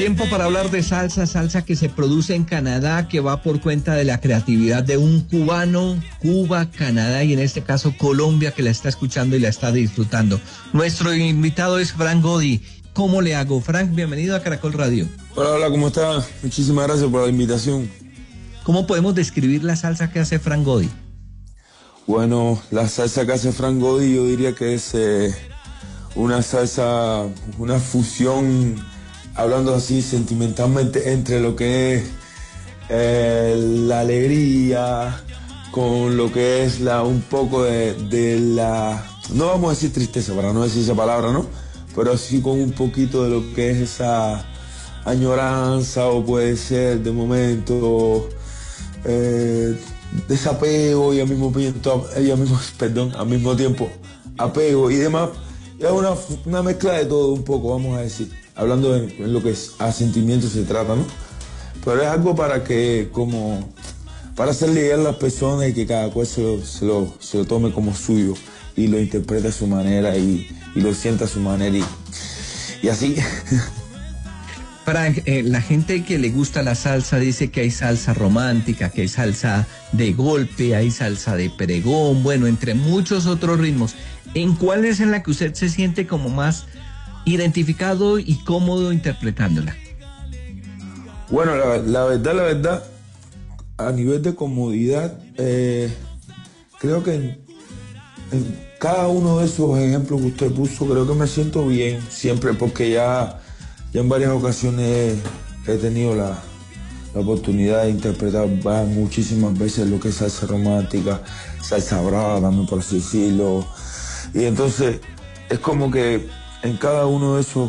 Tiempo para hablar de salsa, salsa que se produce en Canadá, que va por cuenta de la creatividad de un cubano, Cuba, Canadá y en este caso Colombia, que la está escuchando y la está disfrutando. Nuestro invitado es Frank Gody. ¿Cómo le hago? Frank, bienvenido a Caracol Radio. Hola, hola, ¿cómo está? Muchísimas gracias por la invitación. ¿Cómo podemos describir la salsa que hace Frank Gody? Bueno, la salsa que hace Frank Gody yo diría que es una salsa, una fusión, hablando así sentimentalmente, entre lo que es la alegría con lo que es un poco de la, no vamos a decir tristeza para no decir esa palabra, ¿no? Pero sí con un poquito de lo que es esa añoranza o puede ser de momento desapego y al mismo tiempo apego y demás. Es una mezcla de todo un poco, vamos a decir, hablando en lo que es a sentimientos se trata, ¿no? Pero es algo para que, como, para hacerle llegar a las personas y que cada cual se lo tome como suyo y lo interprete a su manera y lo sienta a su manera y así. Frank, la gente que le gusta la salsa dice que hay salsa romántica, que hay salsa de golpe, hay salsa de pregón, bueno, entre muchos otros ritmos. ¿En cuál es en la que usted se siente como más identificado y cómodo interpretándola? Bueno, la verdad, a nivel de comodidad, creo que en cada uno de esos ejemplos que usted puso, creo que me siento bien siempre porque ya en varias ocasiones he tenido la oportunidad de interpretar muchísimas veces lo que es salsa romántica, salsa brava también por así decirlo. Y entonces es como que en cada uno de esos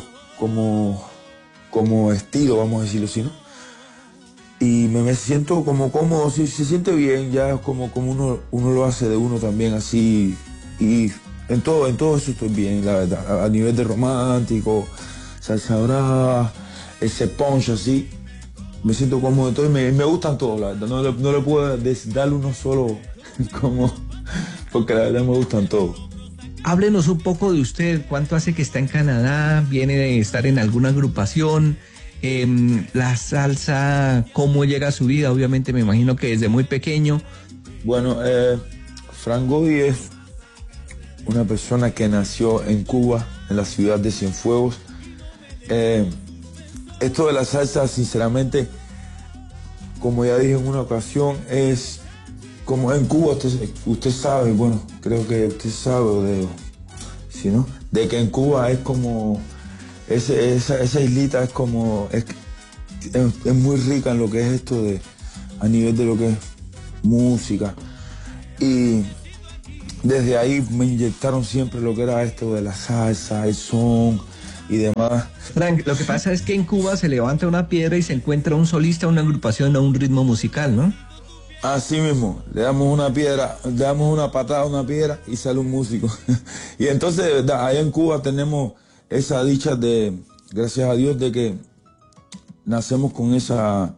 como estilo, vamos a decirlo así, ¿no? Y me siento como cómodo, sí, se siente bien, ya es como uno lo hace de uno también así. Y en todo eso estoy bien, la verdad, a nivel de romántico, salsa brava, ese punch así, me siento cómodo de todo y me gustan todos, la verdad, no le puedo darle uno solo porque la verdad me gustan todos. Háblenos un poco de usted, ¿cuánto hace que está en Canadá? ¿Viene de estar en alguna agrupación? La salsa, ¿cómo llega a su vida? Obviamente me imagino que desde muy pequeño. Bueno, Frank Gody es una persona que nació en Cuba, en la ciudad de Cienfuegos. Esto de la salsa, sinceramente, como ya dije en una ocasión, es como en Cuba, usted sabe, bueno, creo que usted sabe ¿sí, no? De que en Cuba es como, esa islita es como, es muy rica en lo que es esto a nivel de lo que es música. Y desde ahí me inyectaron siempre lo que era esto de la salsa, el son y demás. Frank, lo que pasa es que en Cuba se levanta una piedra y se encuentra un solista, una agrupación o un ritmo musical, ¿no? Así mismo, le damos una patada a una piedra y sale un músico. Y entonces, de verdad, allá en Cuba tenemos esa dicha gracias a Dios, de que nacemos con esa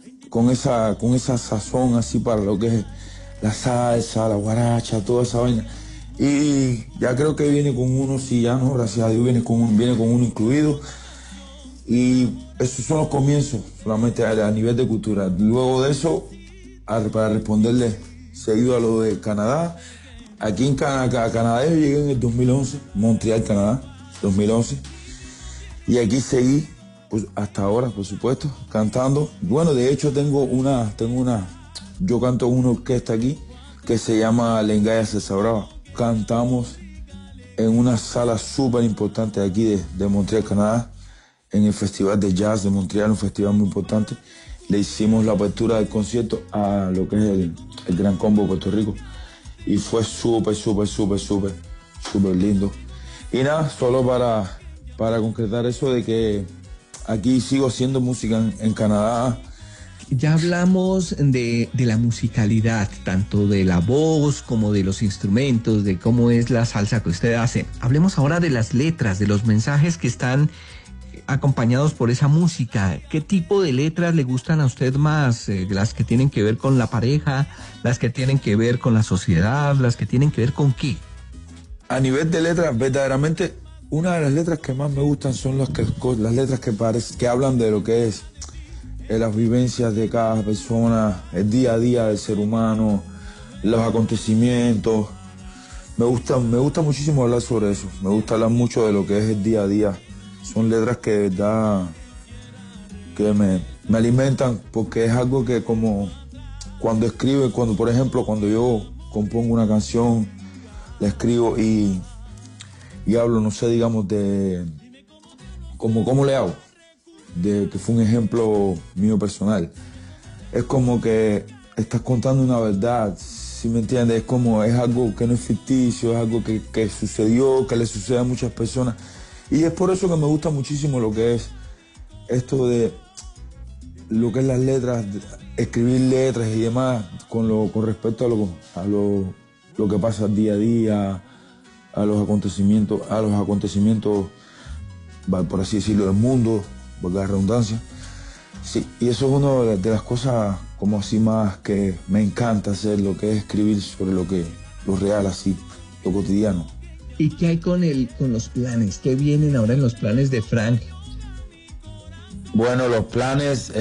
sazón así para lo que es la salsa, la guaracha, toda esa vaina. Y ya creo que viene con uno, sí, ya no, gracias a Dios viene con uno incluido. Y esos son los comienzos, solamente a nivel de cultura. Luego de eso, para responderle seguido a lo de Canadá, aquí en Canadá yo llegué en el 2011, Montreal, Canadá, 2011. Y aquí seguí, pues hasta ahora, por supuesto, cantando. Bueno, de hecho yo canto en una orquesta aquí que se llama Lengaya Salsa Brava. Cantamos en una sala súper importante aquí de Montreal, Canadá, en el Festival de Jazz de Montreal, un festival muy importante. Le hicimos la apertura del concierto a lo que es el Gran Combo de Puerto Rico y fue súper lindo. Y nada, solo para concretar eso de que aquí sigo haciendo música en Canadá. Ya hablamos de la musicalidad, tanto de la voz como de los instrumentos, de cómo es la salsa que usted hace. Hablemos ahora de las letras, de los mensajes que están acompañados por esa música. ¿Qué tipo de letras le gustan a usted más? ¿Las que tienen que ver con la pareja? ¿Las que tienen que ver con la sociedad? ¿Las que tienen que ver con qué? A nivel de letras, verdaderamente una de las letras que más me gustan son las letras que hablan de lo que es las vivencias de cada persona, el día a día del ser humano, los acontecimientos. Me gusta muchísimo hablar sobre eso. Me gusta hablar mucho de lo que es el día a día. Son letras que de verdad que me alimentan, porque es algo que como cuando escribo, por ejemplo, cuando yo compongo una canción, la escribo y hablo, no sé, digamos, de cómo le hago, de que fue un ejemplo mío personal. Es como que estás contando una verdad, ¿sí me entiendes? Es algo que no es ficticio, es algo que sucedió, que le sucede a muchas personas. Y es por eso que me gusta muchísimo lo que es esto de lo que es las letras, escribir letras y demás con respecto a lo que pasa día a día, a los acontecimientos, por así decirlo, del mundo, por la redundancia. Sí, y eso es una de las cosas como así más que me encanta hacer, lo que es escribir sobre lo real, así, lo cotidiano. ¿Y qué hay con los planes? ¿Qué vienen ahora en los planes de Frank? Bueno, los planes,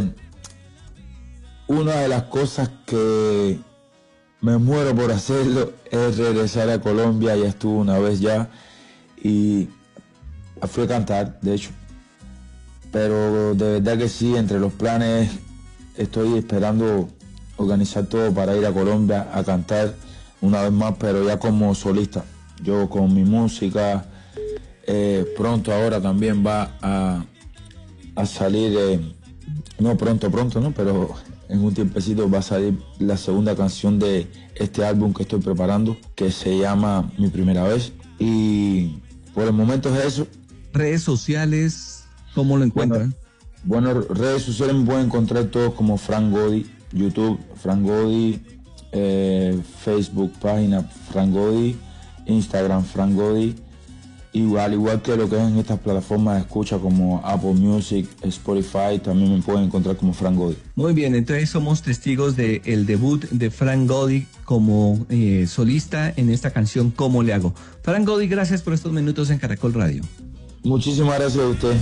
una de las cosas que me muero por hacerlo es regresar a Colombia. Ya estuve una vez ya y fui a cantar, de hecho. Pero de verdad que sí, entre los planes estoy esperando organizar todo para ir a Colombia a cantar una vez más, pero ya como solista. Yo con mi música, pronto ahora también va a salir, no pronto, ¿no? Pero en un tiempecito va a salir la segunda canción de este álbum que estoy preparando, que se llama Mi Primera Vez. Y por el momento es eso. Redes sociales, ¿cómo lo encuentran? Bueno, redes sociales me pueden encontrar todos como Frank Gody, YouTube, Frank Gody, Facebook, página Frank Gody, Instagram, Frank Gody. Igual que lo que es en estas plataformas de escucha como Apple Music, Spotify, también me pueden encontrar como Frank Gody. Muy bien, entonces somos testigos del debut de Frank Gody como solista en esta canción ¿Cómo le hago? Frank Gody, gracias por estos minutos en Caracol Radio. Muchísimas gracias a usted.